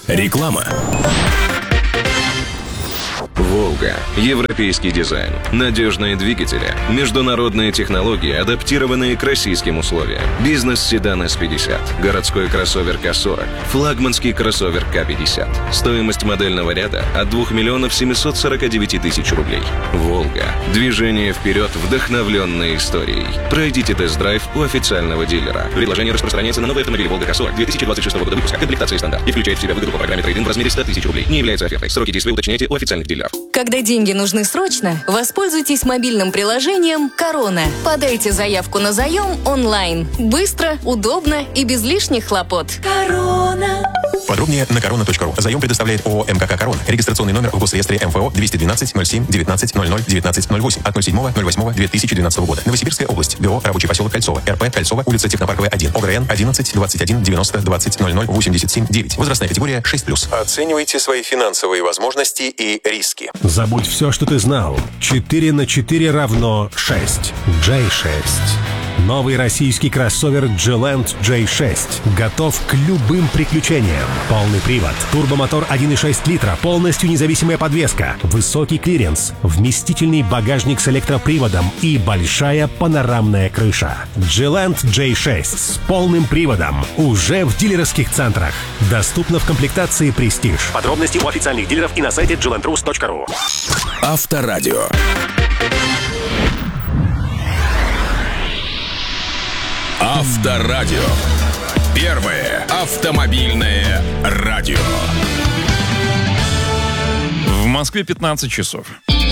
Реклама. «Волга». Европейский дизайн, надежные двигатели, международные технологии, адаптированные к российским условиям. Бизнес-седан S50, городской кроссовер К40, флагманский кроссовер К50. Стоимость модельного ряда от 2 миллионов 749 тысяч рублей. «Волга». Движение вперед, вдохновленное историей. Пройдите тест-драйв у официального дилера. Предложение распространяется на новые автомобили «Волга К40» 2026 года выпуска, комплектации стандарт, и включает в себя выгоду по программе трейд-ин в размере 100 тысяч рублей. Не является офертой. Сроки действия уточняйте у официальных дилеров. Когда деньги нужны срочно, воспользуйтесь мобильным приложением «Корона». Подайте заявку на заем онлайн. Быстро, удобно и без лишних хлопот. «Корона». Подробнее на korona.ru. Заем предоставляет ООО МКК «Корона». Регистрационный номер в госреестре МФО 212 07 19 00 19 08 от 07.08.2012 года. Новосибирская область. ГО «Рабочий поселок Кольцово». РП Кольцово, улица Технопарковая, 1. ОГРН 11 21 90 20 00 87 9. Возрастная категория 6+. Оценивайте свои финансовые возможности и риски. Забудь все, что ты знал. 4 на 4 равно 6. J6. Новый российский кроссовер G-Land J6 готов к любым приключениям. Полный привод, турбомотор 1,6 литра, полностью независимая подвеска, высокий клиренс, вместительный багажник с электроприводом и большая панорамная крыша. G-Land J6 с полным приводом уже в дилерских центрах. Доступно в комплектации «Престиж». Подробности у официальных дилеров и на сайте glandrus.ru. Авторадио. Авторадио. Первое автомобильное радио. В Москве 15 часов.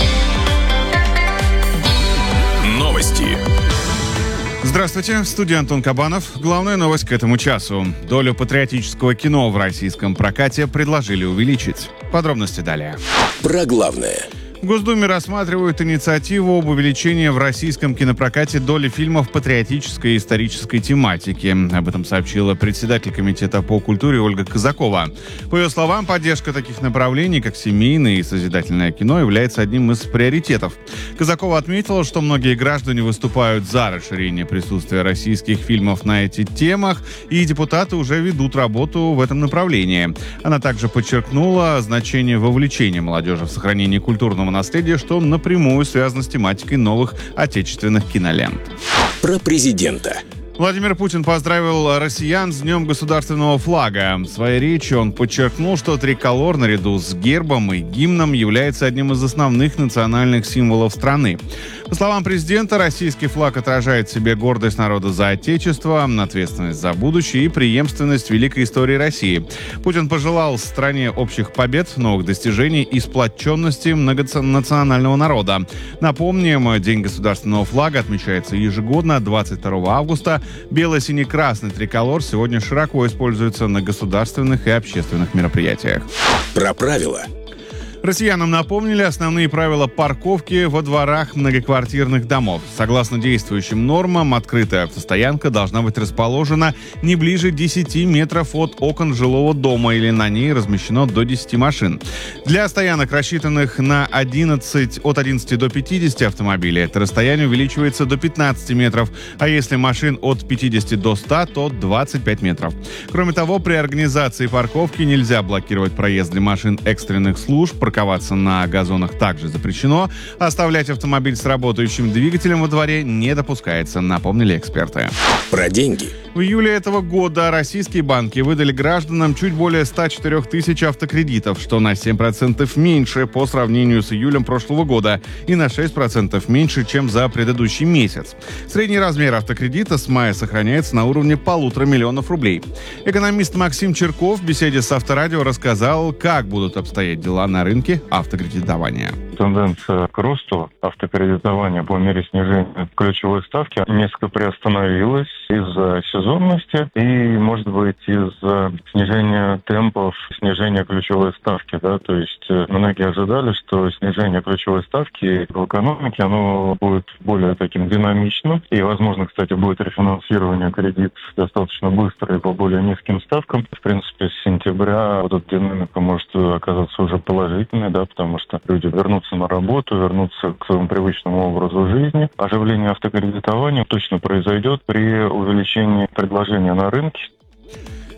Новости. Здравствуйте, в студии Антон Кабанов. Главная новость к этому часу. Долю патриотического кино в российском прокате предложили увеличить. Подробности далее. Про главное. В Госдуме рассматривают инициативу об увеличении в российском кинопрокате доли фильмов патриотической и исторической тематики. Об этом сообщила председатель Комитета по культуре Ольга Казакова. По ее словам, поддержка таких направлений, как семейное и созидательное кино, является одним из приоритетов. Казакова отметила, что многие граждане выступают за расширение присутствия российских фильмов на этих темах, и депутаты уже ведут работу в этом направлении. Она также подчеркнула значение вовлечения молодежи в сохранение культурного наследия, что напрямую связано с тематикой новых отечественных кинолент. Про президента. Владимир Путин поздравил россиян с Днем государственного флага. В своей речи он подчеркнул, что триколор наряду с гербом и гимном является одним из основных национальных символов страны. По словам президента, российский флаг отражает в себе гордость народа за отечество, ответственность за будущее и преемственность великой истории России. Путин пожелал стране общих побед, новых достижений и сплоченности многонационального народа. Напомним, День государственного флага отмечается ежегодно 22 августа. Бело-сине-красный триколор сегодня широко используется на государственных и общественных мероприятиях. Про правила. Россиянам напомнили основные правила парковки во дворах многоквартирных домов. Согласно действующим нормам, открытая автостоянка должна быть расположена не ближе 10 метров от окон жилого дома или на ней размещено до 10 машин. Для стоянок, рассчитанных на от 11 до 50 автомобилей, это расстояние увеличивается до 15 метров, а если машин от 50 до 100, то 25 метров. Кроме того, при организации парковки нельзя блокировать проезд для машин экстренных служб, парковаться на газонах также запрещено, оставлять автомобиль с работающим двигателем во дворе не допускается, напомнили эксперты. Про деньги. В июле этого года российские банки выдали гражданам чуть более 104 тысяч автокредитов, что на 7% меньше по сравнению с июлем прошлого года и на 6% меньше, чем за предыдущий месяц. Средний размер автокредита с мая сохраняется на уровне 1,5 миллиона рублей. Экономист Максим Черков в беседе с Авторадио рассказал, как будут обстоять дела на рынке автокредитования. Тенденция к росту автокредитования по мере снижения ключевой ставки несколько приостановилась из-за сезонности и, может быть, из-за снижения темпов, снижения ключевой ставки. Да? То есть многие ожидали, что снижение ключевой ставки в экономике оно будет более таким динамичным. И, возможно, кстати, будет рефинансирование кредитов достаточно быстро и по более низким ставкам. В принципе, с сентября вот эта динамика может оказаться уже положительной, да, потому что люди вернутся на работу, вернутся к своему привычному образу жизни. Оживление автокредитования точно произойдет при увеличении предложения на рынке.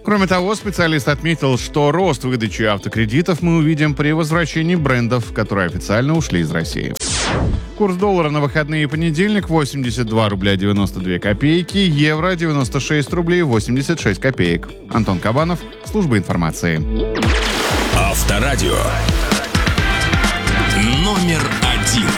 Кроме того, специалист отметил, что рост выдачи автокредитов мы увидим при возвращении брендов, которые официально ушли из России. Курс доллара на выходные и понедельник 82 рубля 92 копейки, евро 96 рублей 86 копеек. Антон Кабанов, служба информации. Авторадио. Номер 1.